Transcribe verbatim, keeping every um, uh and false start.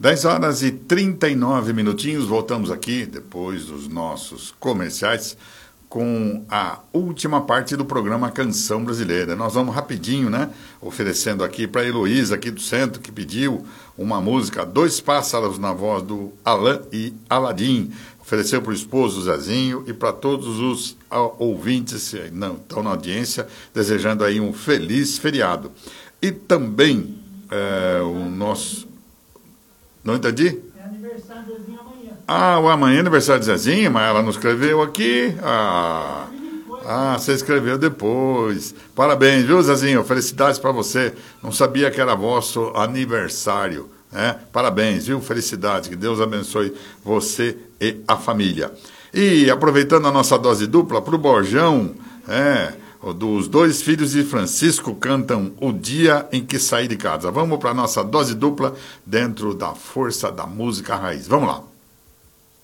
dez horas e trinta e nove minutinhos, voltamos aqui, depois dos nossos comerciais, com a última parte do programa Canção Brasileira. Nós vamos rapidinho, né, oferecendo aqui para a Heloísa, aqui do centro, que pediu uma música, Dois Pássaros, na voz do Alain e Aladim. Ofereceu para o esposo Zezinho e para todos os ouvintes que não estão na audiência, desejando aí um feliz feriado. E também é, o nosso... Não entendi? É aniversário do Zezinho amanhã. Ah, o amanhã é aniversário de Zezinho, mas ela não escreveu aqui. Ah, ah, você escreveu depois. Parabéns, viu, Zezinho? Felicidades para você. Não sabia que era vosso aniversário, né? Parabéns, viu? Felicidades. Que Deus abençoe você e a família. E aproveitando a nossa dose dupla, para o Borjão, é... dos dois filhos de Francisco cantam O Dia em que Saí de Casa. Vamos para a nossa dose dupla dentro da força da música raiz. Vamos lá.